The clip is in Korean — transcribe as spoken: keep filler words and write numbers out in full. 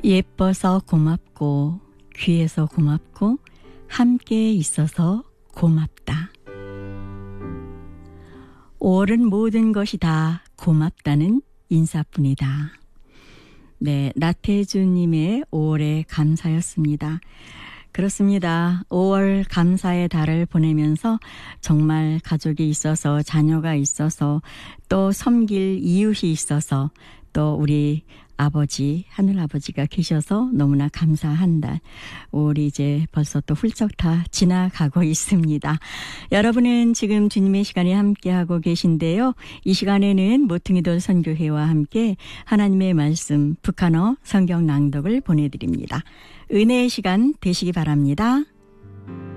예뻐서 고맙고 귀해서 고맙고 함께 있어서 고맙다. 오월은 모든 것이 다 고맙다는 인사뿐이다. 네, 나태주님의 오월의 감사였습니다. 그렇습니다. 오월 감사의 달을 보내면서 정말 가족이 있어서 자녀가 있어서 또 섬길 이웃이 있어서 또 우리 아버지, 하늘아버지가 계셔서 너무나 감사한 달. 오월이 이제 벌써 또 훌쩍 다 지나가고 있습니다. 여러분은 지금 주님의 시간에 함께하고 계신데요. 이 시간에는 모퉁이돌 선교회와 함께 하나님의 말씀 북한어 성경 낭독을 보내드립니다. 은혜의 시간 되시기 바랍니다.